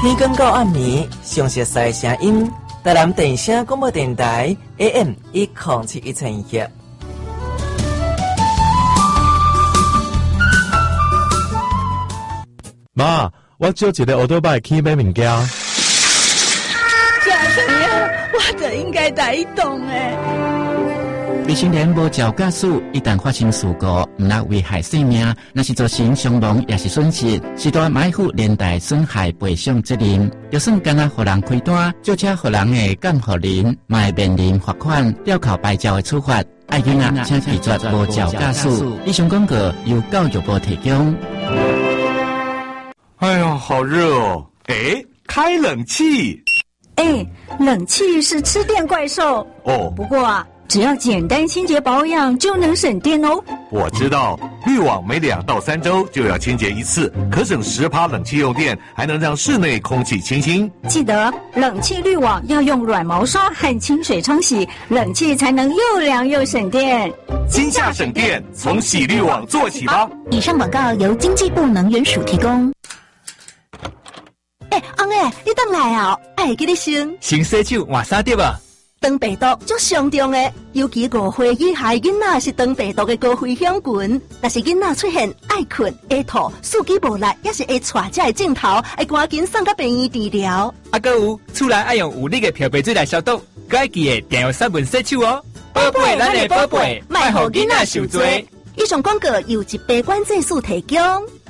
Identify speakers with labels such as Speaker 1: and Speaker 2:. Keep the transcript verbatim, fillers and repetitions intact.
Speaker 1: 天光到暗暝，详细赛声音，台南电声广播电台 A M 一零七一千赫。
Speaker 2: 妈，我借一个奥多拜去买物件。
Speaker 3: 假生呀，我就应该带伊动诶。
Speaker 4: 未成年无照驾驶，一旦发生事故，毋但危害生命，若是造成伤亡也是损失，是大买负连带损害赔偿责任。就算干那互人开单，就车互人的监护人，嘛会面临罚款、吊扣牌照的处罚。爱囡仔请拒绝无照驾驶。以上广告由教育部提供。
Speaker 5: 哎呀，好热哦！哎，开冷气。
Speaker 3: 哎，冷气是吃电怪兽
Speaker 5: 哦。
Speaker 3: 不过啊，只要简单清洁保养就能省电哦。
Speaker 5: 我知道，滤网每两到三周就要清洁一次，可省十趴冷气用电，还能让室内空气清新。
Speaker 3: 记得冷气滤网要用软毛刷和清水冲洗，冷气才能又凉又省电。
Speaker 5: 今夏省电，从洗滤网做起吧。
Speaker 6: 以上广告由经济部能源署提供。
Speaker 7: 哎，翁诶，你等来哦！爱记你先。
Speaker 8: 先洗手换衫对吧？
Speaker 7: 肠病毒足上重诶，尤其五岁以下囡仔是肠病毒的高危险群。若是囡仔出现爱困、会吐、四肢无力，也是会带这个镜头，会赶紧送到病院治疗。
Speaker 8: 啊，还有厝内爱用有力的漂白水来消毒，该记得定用三分洗手哦。宝贝，咱的宝贝，卖互囡仔受罪。
Speaker 7: 以上广告由一百管制署提供。